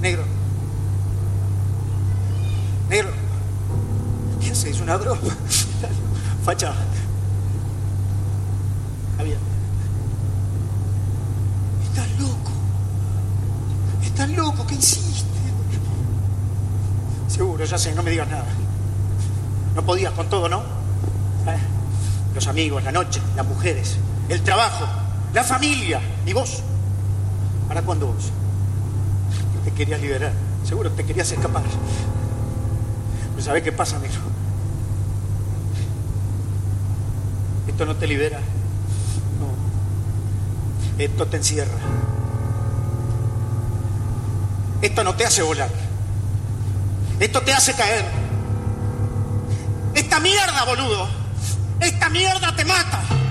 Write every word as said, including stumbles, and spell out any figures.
Negro. Negro. ¿Qué haces? ¿Una broma? Facha. Javier. Estás loco. Estás loco. ¿Qué hiciste? Seguro, ya sé, no me digas nada. No podías con todo, ¿no? ¿Eh? Los amigos, la noche, las mujeres, el trabajo, la familia. ¿Y vos? ¿Para cuándo vos? Te querías liberar. Seguro te querías escapar. Pero ¿sabés qué pasa, negro? Esto no te libera. No. Esto te encierra. Esto no te hace volar. Esto te hace caer. Esta mierda, boludo. Esta mierda te mata.